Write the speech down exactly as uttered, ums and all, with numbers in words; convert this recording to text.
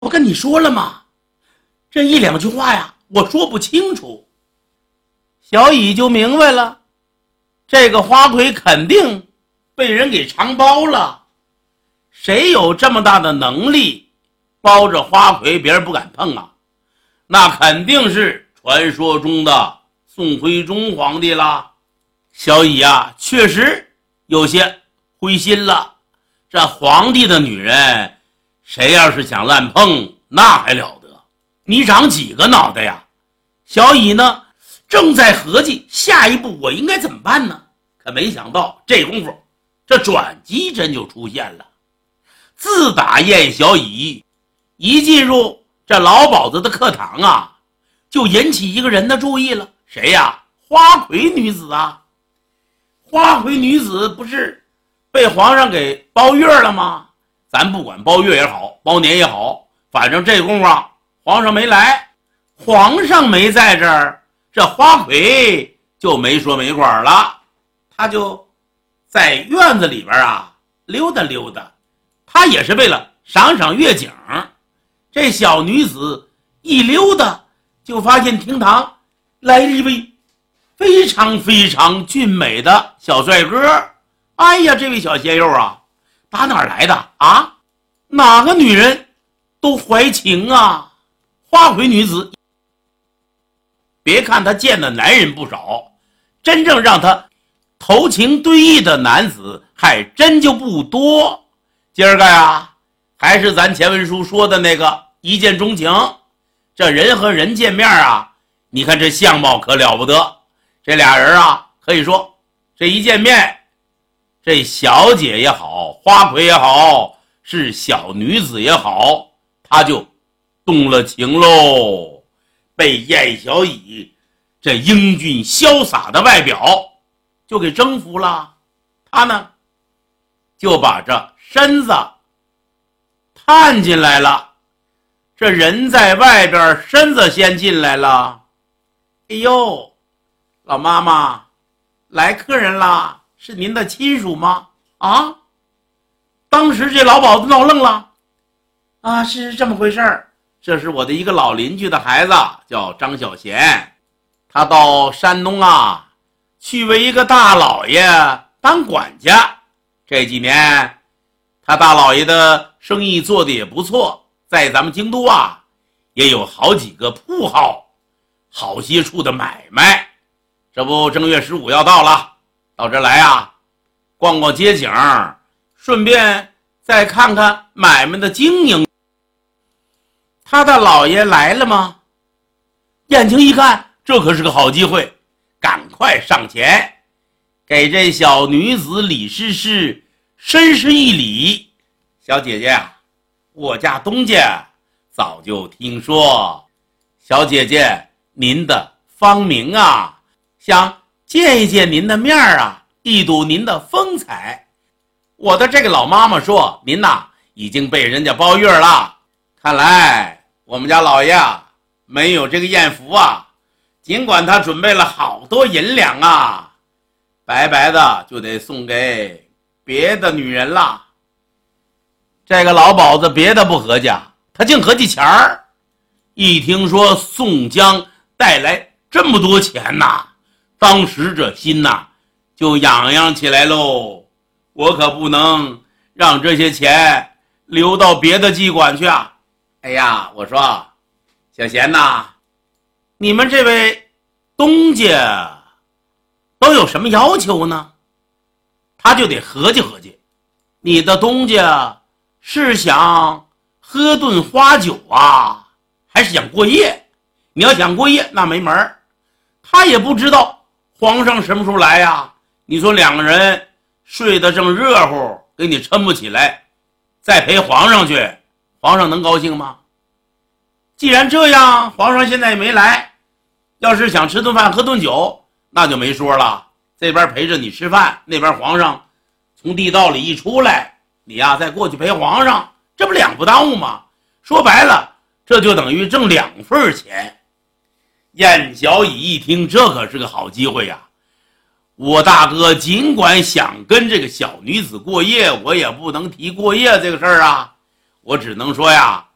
我跟你说了吗？这一两句话呀，我说不清楚。小乙就明白了，这个花魁肯定被人给长包了。谁有这么大的能力包着花魁别人不敢碰啊？那肯定是传说中的宋徽宗皇帝啦。小乙啊，确实有些灰心了。这皇帝的女人，谁要是想乱碰，那还了得？你长几个脑袋呀？小乙呢，正在合计下一步我应该怎么办呢？可没想到这功夫，这转机真就出现了。自打燕小乙一进入这老鸨子的课堂啊，就引起一个人的注意了。谁呀？花魁女子啊。花魁女子不是被皇上给包月了吗？咱不管包月也好，包年也好，反正这功夫啊，皇上没来，皇上没在这儿，这花魁就没说没管了。他就在院子里边啊溜达溜达，他也是为了赏赏月景。这小女子一溜达，就发现厅堂来了一位非常非常俊美的小帅哥。哎呀，这位小鲜肉啊，打哪儿来的啊？哪个女人都怀情啊。花魁女子，别看她见的男人不少，真正让她投情对意的男子还真就不多。今儿个呀，还是咱前文书说的那个一见钟情。这人和人见面啊，你看这相貌可了不得。这俩人啊，可以说这一见面，这小姐也好，花魁也好，是小女子也好，他就动了情喽。被燕小乙这英俊潇洒的外表就给征服了。他呢，就把这身子探进来了。这人在外边，身子先进来了。哎呦，老妈妈，来客人啦，是您的亲属吗？啊！当时这老鸨子闹愣了。啊，是这么回事儿，这是我的一个老邻居的孩子，叫张小贤，他到山东啊去为一个大老爷当管家。这几年他大老爷的生意做得也不错，在咱们京都啊也有好几个铺号，好些处的买卖。这不正月十五要到了，到这来啊逛逛街景，顺便再看看买卖的经营。他大老爷来了吗？眼睛一看，这可是个好机会，赶快上前给这小女子李师师深施一礼。小姐姐啊，我家东家早就听说小姐姐您的芳名啊，想见一见您的面啊，一睹您的风采。我的这个老妈妈说您呐已经被人家包月了，看来我们家老爷没有这个艳福啊，尽管他准备了好多银两啊，白白的就得送给别的女人了。这个老鸨子别的不合计，他净合计钱儿。一听说宋江带来这么多钱呐，当时这心呐就痒痒起来喽。我可不能让这些钱流到别的妓馆去啊。哎呀，我说小贤呐，你们这位东家都有什么要求呢？他就得合计合计，你的东家是想喝顿花酒啊，还是想过夜？你要想过夜那没门，他也不知道皇上什么时候来呀。你说两个人睡得正热乎，给你撑不起来，再陪皇上去，皇上能高兴吗？既然这样，皇上现在也没来，要是想吃顿饭喝顿酒，那就没说了。这边陪着你吃饭，那边皇上从地道里一出来，你呀再过去陪皇上，这不两不耽误吗？说白了，这就等于挣两份钱。燕小乙一听，这可是个好机会呀！我大哥尽管想跟这个小女子过夜，我也不能提过夜这个事儿啊，我只能说呀，